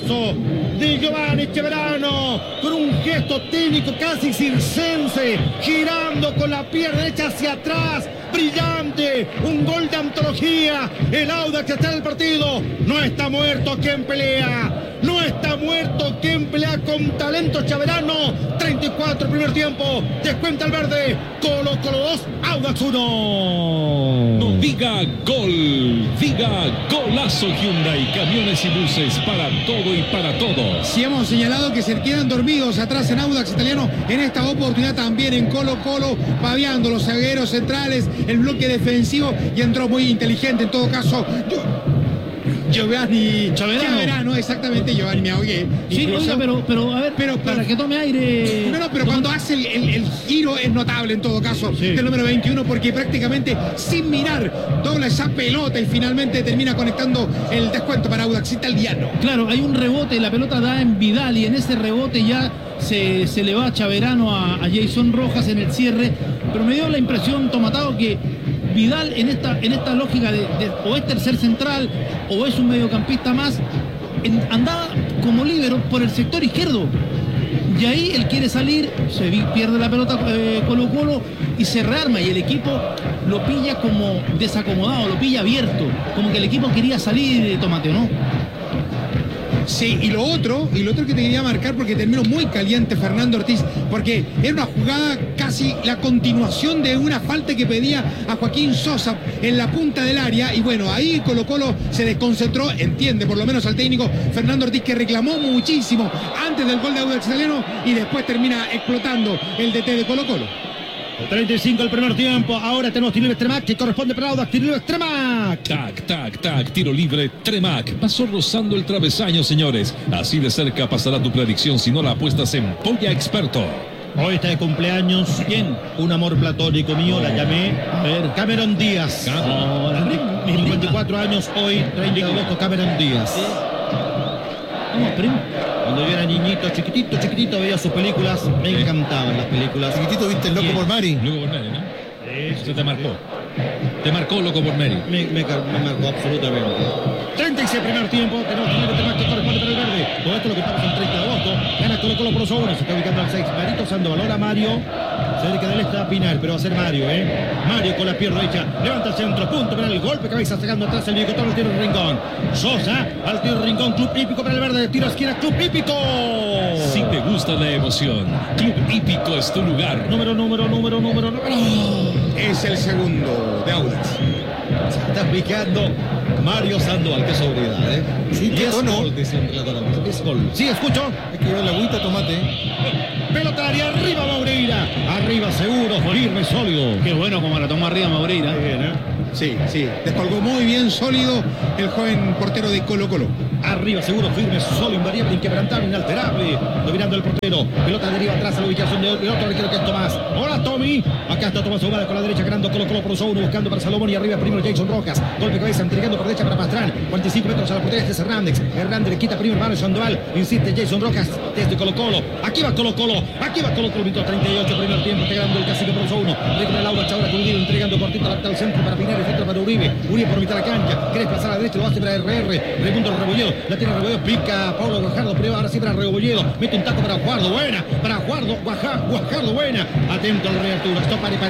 golazo de Giovanni Cheverano, con un gesto técnico casi circense, girando con la pierna derecha hacia atrás. Brillante, un gol de antología. El Audax está en el partido. No está muerto quien pelea. No está muerto quien pelea con talento. Cheverano. 34 primer tiempo. Descuenta el verde. Colo Colo 2, Audax 1. No diga gol, diga golazo. Hyundai, camiones y buses para todo y para todos. Si hemos señalado que se quedan dormidos atrás en Audax Italiano, en esta oportunidad también en Colo Colo, paviando los zagueros centrales, el bloque defensivo, y entró muy inteligente en todo caso Giovanni Cheverano, exactamente. Giovanni, me ahogué. Sí, oiga, pero a ver, para que tome aire. No, pero cuando hace el giro es notable en todo caso, sí, del número 21, porque prácticamente sin mirar dobla esa pelota y finalmente termina conectando el descuento para Audax Italiano. Claro, hay un rebote, la pelota da en Vidal y en ese rebote ya se le va a Cheverano a Jason Rojas en el cierre, pero me dio la impresión, Tomatado, que Vidal en esta lógica de o es tercer central o es un mediocampista más, andaba como líbero por el sector izquierdo, y ahí él quiere salir, pierde la pelota Colo Colo y se rearma, y el equipo lo pilla como desacomodado, lo pilla abierto, como que el equipo quería salir de Tomate, ¿no? Sí, y lo otro que te quería marcar, porque terminó muy caliente Fernando Ortiz, porque era una jugada casi la continuación de una falta que pedía a Joaquín Sosa en la punta del área, y bueno, ahí Colo Colo se desconcentró, entiende por lo menos al técnico Fernando Ortiz, que reclamó muchísimo antes del gol de Audax Italiano, y después termina explotando el DT de Colo Colo. 35 el primer tiempo. Ahora tenemos tiro libre Tremac, que corresponde para Audax. Tiro libre Tremac. Tac, tiro libre Tremac. Pasó rozando el travesaño, señores. Así de cerca pasará tu predicción si no la apuestas en Polla Experto. Hoy está de cumpleaños. ¿Quién? Un amor platónico mío, la llamé. A ver. Cameron Díaz. 54 años hoy, 30 de agosto, Cameron Díaz. Vamos, primo. Cuando yo era niñito, chiquitito, veía sus películas. Me encantaban las películas. Chiquitito, viste el Loco por Mary. Loco por Mary, ¿no? Eso te marcó. Te marcó Loco por Mary. Me marcó absolutamente. 36 primer tiempo. Tenemos que Tremac, que corresponde para el verde. Todo esto lo que estamos en 30 de agosto. Gana Colo Colo por 1. Se está ubicando al 6. Marito Sandoval. Ahora Mario. Cerca de él está Pinar, pero va a ser Mario, Mario con la pierna derecha. Levanta el centro. Punto para el golpe. Cabeza sacando atrás el bigotón. El tiro de Rincón. Sosa al tiro de Rincón. Club Hípico para el verde. Tiro a esquina. Club Hípico. Si te gusta la emoción, Club Hípico es tu lugar. Número. Es el segundo de Audax. Se está picando Mario Sandoval. Qué sobriedad, Sí, qué tono. Es gol. Sí, escucho. Hay que ver la agüita, tomate. Pelota área, arriba Maureira. Arriba seguro, firme, sólido. Qué bueno como la tomó arriba Maureira. Bien, Sí, descolgó muy bien, sólido el joven portero de Colo Colo. Arriba seguro, firme, sólido, invariable, inquebrantable, inalterable. Dominando el portero. Pelota deriva atrás a la ubicación de otro arquero, que es Tomás. Hola Tommy. Acá está Tomás Ahumada con la derecha, ganando Colo Colo por 1, buscando para Salomón, y arriba primero Jason Rojas. Golpe de cabeza, entregando por derecha para Pastrán. 45 metros a la portería, este es Hernández. Hernández le quita primero Mario Sandoval. Insiste Jason Rojas desde Colo Colo. Aquí va Colo Colo. Minuto 38, primer tiempo, integrando el cacique por 1. Recupera el Audax ahora con Uribe, entregando cortito al centro para Pinar, el centro para Uribe. Uribe por mitad de la cancha. Quiere desplazar a la derecha, lo hace para RR. Raimundo Rebolledo. La tiene Rebolledo, pica Pablo Guajardo, prueba ahora sí para Rebolledo. Mete un taco para Guajardo, buena. Para Guajardo, buena. Atento al Rey Arturo. Esto pare.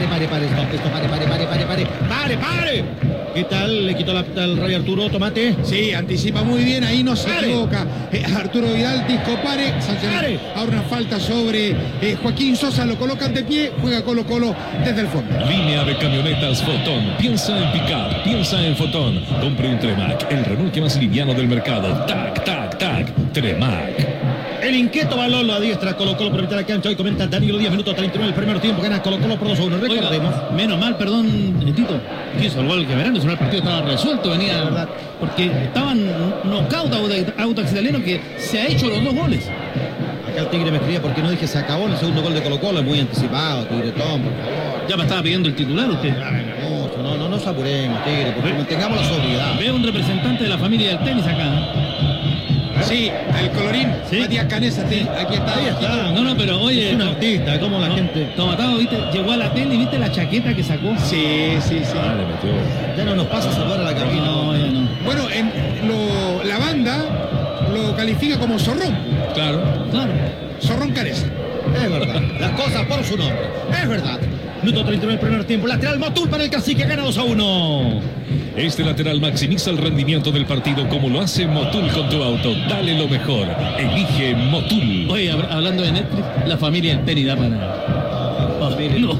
¿Qué tal? Le quitó el Rey Arturo, Tomate. Sí, anticipa muy bien, ahí no se equivoca. Arturo Vidal, disco pare, sancionado. Ahora una falta sobre Joaquín Sosa, lo colocan de pie, juega Colo Colo desde el fondo. Línea de camionetas Fotón. Piensa en pick-up, piensa en Fotón. Compre un Tremac, el remolque más liviano del mercado. Tac, Tremac. El inquieto balón lo adiestra Colo Colo por mitad de la cancha. Hoy comenta Danilo 10 minutos 39 el primer tiempo. Gana Colo Colo por 2-1. Recordemos. Oiga, menos mal, perdón, Tito. Quiso el gol que verán, el partido estaba resuelto, venía, la verdad. Porque estaban knockout Audax Italiano, que se ha hecho los 2 goles. Acá el Tigre me escribía porque no dije se acabó el segundo gol de Colo Colo. Es muy anticipado, Tigretón, por favor. Ya me estaba pidiendo el titular usted. No nos apuremos, Tigre, porque mantengamos la sobriedad. Veo un representante de la familia del tenis acá. Sí, el colorín, ¿sí? Matías Canesa, sí, aquí está. Ahí está. No, pero oye. Es un artista, como la gente. Tomatado, ¿viste? Llegó a la tele y viste la chaqueta que sacó. Sí. Ya no nos pasa a salvar a la cabina. No, ya no. Bueno, la banda lo califica califica como zorrón. Claro. Claro. Zorrón carece. Es verdad, las cosas por su nombre. Es verdad. Minuto 39 del primer tiempo. Lateral Motul para el Cacique. Gana 2-1. Este lateral maximiza el rendimiento del partido como lo hace Motul con tu auto. Dale lo mejor. Elige Motul. Oye, hablando de Netflix, la familia del Penny da para no.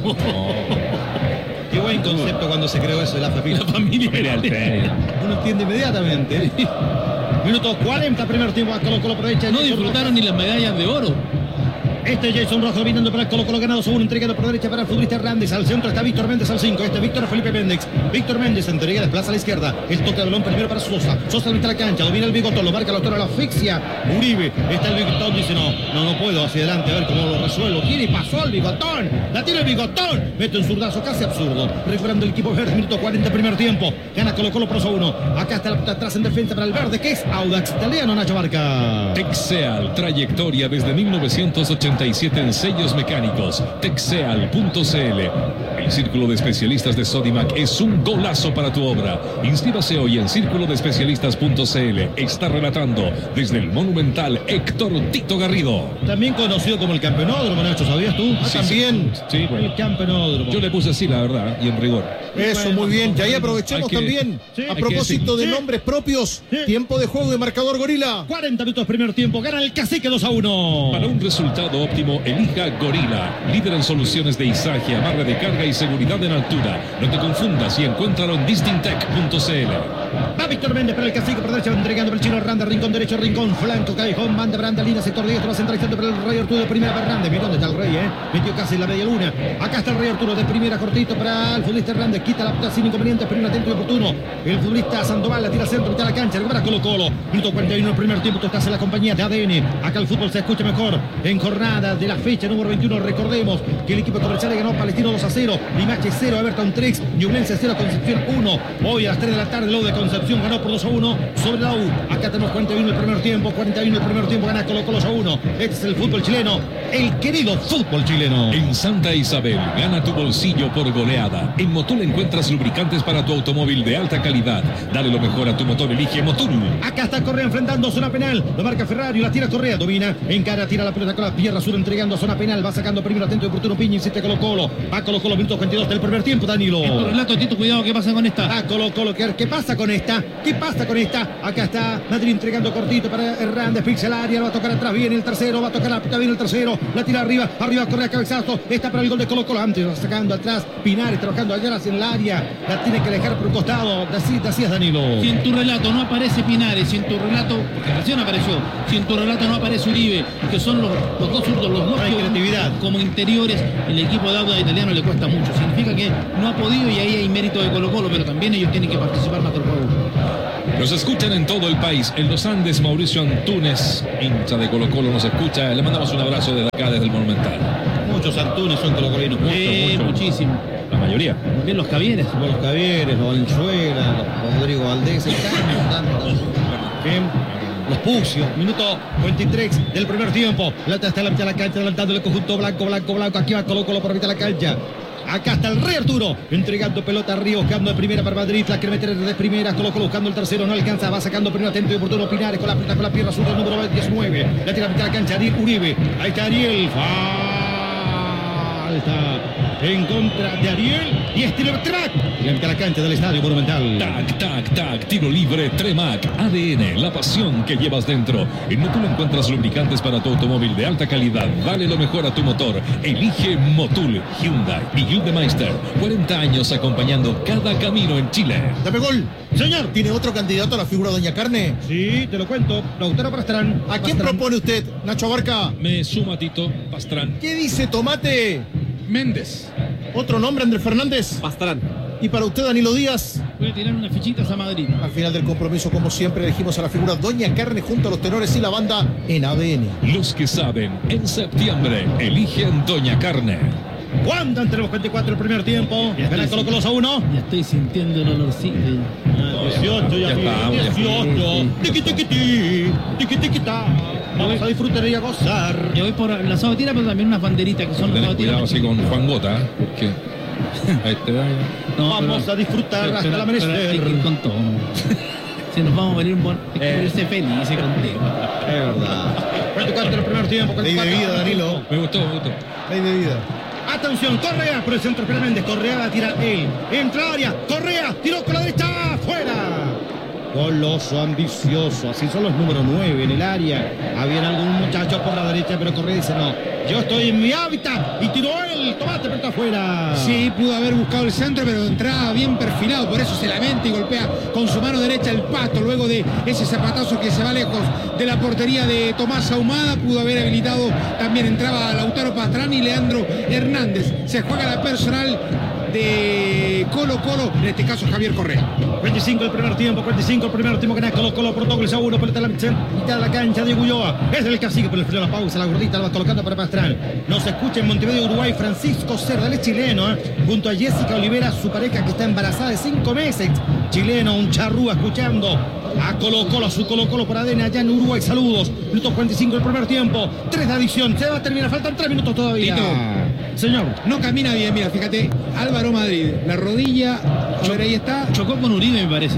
Qué buen concepto cuando se creó eso de la familia. La familia del Penny. Uno entiende inmediatamente. Minuto 40, primer tiempo. A Colo Colo por derecha. No disfrutaron ni las medallas de oro. Este es Jason Rojas dominando para el Colo Colo, ganado 2-1, entregado por derecha para el futbolista Hernández. Al centro está Víctor Méndez al 5. Este es Víctor Felipe Méndez. Víctor Méndez entrega, desplaza a la izquierda. El toque de balón primero para Sosa. Sosa al mitad de la cancha, domina el Bigotón, lo marca el autor a la asfixia. Uribe, está el Bigotón, dice no puedo, hacia adelante, a ver cómo lo resuelvo. Tiene y pasó el Bigotón. La tiene el Bigotón. Mete un zurdazo casi absurdo. Recuperando el equipo verde, minuto 40, primer tiempo. Gana Colo Colo por 1. Acá está la pelota atrás en defensa para el verde, que es Audax Italiano, Nacho Barca. Texeal, trayectoria desde 1987 en sellos mecánicos. Texeal.cl. El círculo de especialistas de Sodimac es un golazo para tu obra. Inscríbase hoy en círculodespecialistas.cl. Está relatando desde el Monumental Héctor Tito Garrido. También conocido como el campeonódromo, Nacho, ¿sabías tú? Sí, También. Sí, bueno. El campeonódromo. Yo le puse así, la verdad, y en rigor. Eso, muy bien. Y ahí aprovechemos Hay que- también, sí, a hay propósito que de decir- nombres propios, Sí. tiempo de juego de marcador Gorila. 40 minutos primer tiempo, gana el Cacique 2-1. Para un resultado óptimo, elija Gorila, líder en soluciones de izaje, amarre de carga y seguridad en altura. No te confundas y encuéntralo en distintec.cl. Va Víctor Méndez para el Cacique por derecha, entregando para el chino Randa, rincón derecho, rincón, flanco, callejón, banda, Branda, línea, sector diestro, va centralizando para el Rey Arturo de primera para Hernández. Mira dónde está el Rey, metió casi en la media luna. Acá está el Rey Arturo de primera, cortito para el futbolista Hernández, quita la pelota sin inconvenientes, pero un atento y oportuno. El futbolista Sandoval la tira al centro, mitad de la cancha, recupera Colo Colo. Minuto 41 del primer tiempo, tú estás en la compañía de ADN. Acá el fútbol se escucha mejor en jornada de la fecha número 21. Recordemos que el equipo comercial le ganó a Palestino 2-0, Limache 0, Everton 3, Ñublense 0, Concepción 1. Hoy a las 3 de la tarde, la U de Concepción ganó por 2-1 sobre la U. Acá tenemos 41 el primer tiempo, 41 el primer tiempo, gana Colo Colo 2-1. Este es el fútbol chileno, el querido fútbol chileno. En Santa Isabel, gana tu bolsillo por goleada. En Motul encuentras lubricantes para tu automóvil de alta calidad. Dale lo mejor a tu motor, elige Motul. Acá está Correa enfrentando zona penal. Lo marca Ferrari, la tira Correa, domina, encara, tira la pelota con la pierna sur, entregando a zona penal. Va sacando primero atento y oportuno Piña, insiste Colo Colo. Va Colo Colo, minuto 22 del primer tiempo, Danilo. En tu relato, Tito, cuidado, ¿qué pasa con esta? Va Colo Colo, ¿qué pasa con esta? ¿Qué pasa con esta? Acá está Madrid entregando cortito para Hernández, pixel área, va a tocar atrás, viene el tercero, va a tocar la pelota, viene el tercero, la tira arriba, Correa, cabezazo, está para el gol de Colo Colo, antes va sacando atrás, Pinares trabajando allá en el área, la tiene que dejar por un costado, así es Danilo. Si en tu relato no aparece Pinares, si en tu relato, porque recién apareció, si en tu relato no aparece Uribe, que son los dos zurdos, los dos Hay que creatividad. como interiores, el equipo de Audax Italiano le cuesta mucho. Significa que no ha podido y ahí hay mérito de Colo Colo, pero también ellos tienen que participar más del juego. Nos escuchan en todo el país. En los Andes, Mauricio Antunes, hincha de Colo Colo, nos escucha. Le mandamos un abrazo desde acá, desde el Monumental. Muchos Antunes son colocolinos, mucho. Muchísimo. La mayoría. Bien los Javieres. Los Javieres, los Valenzuela, los Rodrigo Valdés, tantos. Bien. Los Pucios, minuto 23 del primer tiempo. La está en la mitad de la cancha, adelantando el conjunto blanco. Aquí va Colo Colo por mitad de la cancha. Acá está el Rey Arturo, entregando pelota arriba, buscando de primera para Madrid, la quiere meter de primera, Colo Colo buscando el tercero, no alcanza, va sacando primero atento y oportuno Pinares con la pelota con la pierna sur del número 19, la tira a mitad de la cancha, Ariel Uribe, ahí está Ariel, falta en contra de Ariel y estilo Tremac, y la mitad de la cancha del Estadio Monumental. Tac, tac, tac, tiro libre, Tremac, ADN, la pasión que llevas dentro. En Motul encuentras lubricantes para tu automóvil de alta calidad. Dale lo mejor a tu motor. Elige Motul, Hyundai y Gildemeister. 40 años acompañando cada camino en Chile. Dame gol. Señor, ¿Tiene otro candidato a la figura Doña Carne? sí, te lo cuento, Lautaro Pastrán. ¿A quién propone usted, Nacho Abarca? Me suma Tito Pastrán. ¿Qué dice Tomate? Méndez. ¿Otro nombre, Andrés Fernández? Pastrán. ¿Y para usted, Danilo Díaz? Voy a tirar unas fichitas a Madrid. Al final del compromiso, como siempre, elegimos a la figura Doña Carne junto a los tenores y la banda en ADN. Los que saben, en septiembre eligen Doña Carne. ¿Cuándo tenemos 24 el primer tiempo? Gana Colo Colo 1. Ya estoy sintiendo el olorcito. 18 ya, Ya estamos, ya 18. Tiqui tiqui ti, tiqui tiqui ta. Vamos a disfrutar y a gozar. Yo voy por la sabatira, pero también unas banderitas que son las Ten sabatinas. cuidado así con Juan Gota, porque ahí te da. No, Vamos a disfrutar hasta el Hay que ir amanecer. con todo. Si nos vamos a venir hay que verse felices contigo. Es verdad. 44 en el primer tiempo. Ley de 44. vida, Danilo. Me gustó. Ley de vida. Atención, Correa por el centro, espera Méndez. Correa va a tirar él. Entra área. Correa, tiró con la derecha. ¡Fuera! Goloso, ambicioso. Así son los números 9 en el área. Habían algún muchacho por la derecha, pero Correa dice no. Yo estoy en mi hábitat. Y tiró él. Tomate, pero está afuera. Sí, pudo haber buscado el centro, pero entraba bien perfilado. Por eso se lamenta y golpea con su mano derecha el pasto. Luego de ese zapatazo que se va lejos de la portería de Tomás Ahumada. Pudo haber habilitado. También entraba Lautaro Pastrana y Leandro Hernández. Se juega la personal de Colo-Colo, en este caso Javier Correa. 45 el primer tiempo, 45 el primer tiempo, gana Colo-Colo por 2-1, pelota a la mitad de la cancha de Ulloa. Es el cacique, pero el freno a la pausa, la gordita la va colocando para Pastrana. Nos escucha en Montevideo, Uruguay, Francisco Cerda, él es chileno, junto a Jessica Olivera, su pareja que está embarazada de 5 meses. Chileno, un charrúa escuchando a Colo-Colo, a su Colo-Colo por ADN allá en Uruguay. Saludos. Minuto 45 el primer tiempo, 3 de adición, se va a terminar, faltan 3 minutos todavía. Tito. Señor. No camina bien, mira, fíjate, Álvaro Madrid, la rodilla, a ver, ahí está. Chocó con Uribe, me parece.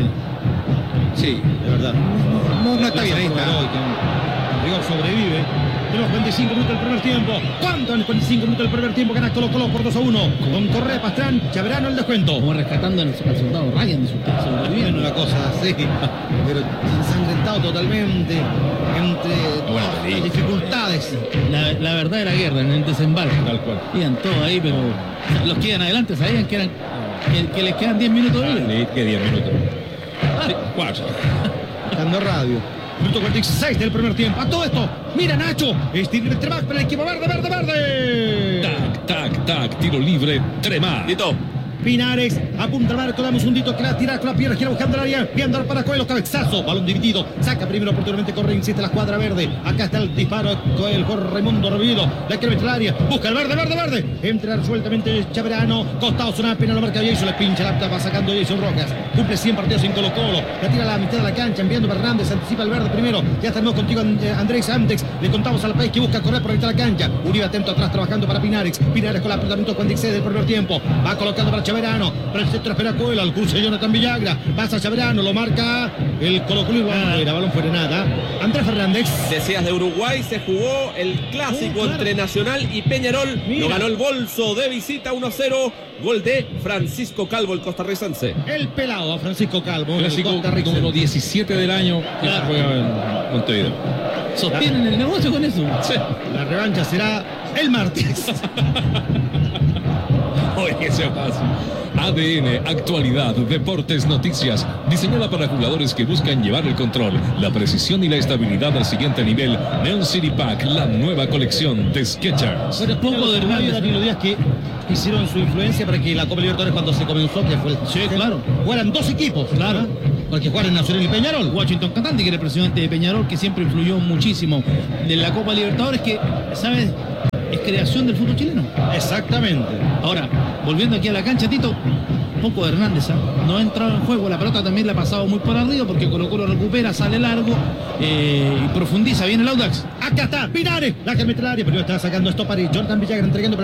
Sí, De verdad. no está bien, ahí está. Rigor sobrevive. Tenemos 45 minutos del primer tiempo. ¿Cuánto en 45 minutos del primer tiempo? Gana Colo-Colo por 2-1. Con Correa, Pastrán, Chaverano el descuento. Como rescatando al soldado Ryan de su Bien, una cosa así, pero ensangrentado totalmente entre Bueno, todas sí. las dificultades. la verdad de la guerra en el desembarco. Tal cual. Iban todos ahí, pero los que iban adelante sabían que que les quedan 10 minutos de vida. Sí, que 10 minutos. Sí, 4. Dando radio. Minuto 46 del primer tiempo. A todo esto, mira Nacho. Steve Tremac para el equipo verde. Tac, tiro libre, Tremac. Pinares apunta al marco, damos un hundito que la tira con la pierna, gira buscando el área, viendo para Coelho, cabezazo, balón dividido, saca primero oportunamente, corre, insiste la escuadra verde, acá está el disparo, Coelho, corre Raimundo Revido, la quiere meter al área, busca el verde, entra resueltamente Chaverano, costado, una pena, lo marca Jason, le pincha la va sacando Jason Rojas, cumple 100 partidos en Colo-Colo, la tira a la mitad de la cancha, enviando a Hernández, anticipa el verde primero, ya estamos contigo Andrés Amtex, le contamos al país que busca correr por la mitad de la cancha, Uribe atento atrás trabajando para Pinares con la pelota, minuto 46 del primer tiempo, va colocando para Chaverano, pero el centro espera Coelho, al cruce Jonathan Villagra, pasa Chaverano, lo marca el Colo-Colo, balón fuera nada. Andrés Fernández. Decías de Uruguay, se jugó el clásico claro. entre Nacional y Peñarol, lo ganó el Bolso de visita 1-0, gol de Francisco Calvo, el costarricense. El pelado a Francisco Calvo, Clásico el costarricense. número 17 del año que se juega en Montevideo. Sostienen el negocio con eso. Sí. La revancha será el martes. Oye, que sea fácil. ADN, actualidad, deportes, noticias, diseñada para jugadores que buscan llevar el control, la precisión y la estabilidad al siguiente nivel. Neon City Pack, la nueva colección de Skechers. Pero poco de Hernández, Danilo Díaz, que hicieron su influencia para que la Copa Libertadores, cuando se comenzó, que fue el... Sí, claro. Jugaran 2 equipos, claro, porque jugaran Nacional y Peñarol. Washington Cantante, que era el presidente de Peñarol, que siempre influyó muchísimo en la Copa Libertadores, que, ¿sabes? Es creación del fútbol chileno. Exactamente. Ahora, volviendo aquí a la cancha, Tito, poco de Hernández, no ha entrado en juego, la pelota también la ha pasado muy por arriba porque Colo-Colo recupera, sale largo y profundiza bien el Audax. Acá está Pinares, la que mete el área, pero está sacando esto para Jordan Villagra entregando